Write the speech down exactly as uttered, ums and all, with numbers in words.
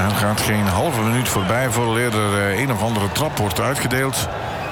er gaat geen halve minuut voorbij voor er een of andere trap wordt uitgedeeld.